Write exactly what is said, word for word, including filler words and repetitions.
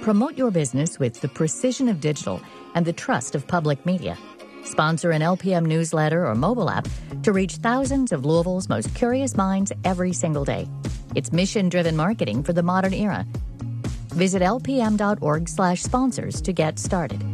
Promote your business with the precision of digital and the trust of public media. Sponsor an L P M newsletter or mobile app to reach thousands of Louisville's most curious minds every single day. It's mission-driven marketing for the modern era. Visit lpm.org slash sponsors to get started.